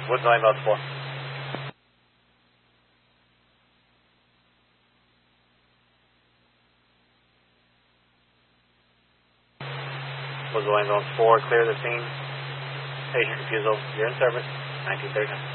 What's the ambulance for? What's the ambulance for? Clear the scene. Patient refusal. You're in service. 1939.